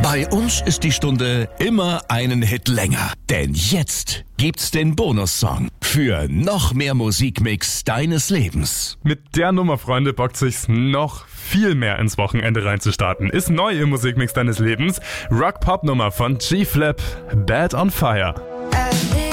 Bei uns ist die Stunde immer einen Hit länger. Denn jetzt gibt's den Bonussong für noch mehr Musikmix deines Lebens. Mit der Nummer, Freunde, bockt sich's noch viel mehr ins Wochenende reinzustarten. Ist neu im Musikmix deines Lebens. Rock-Pop-Nummer von G-Flip, Bad on Fire.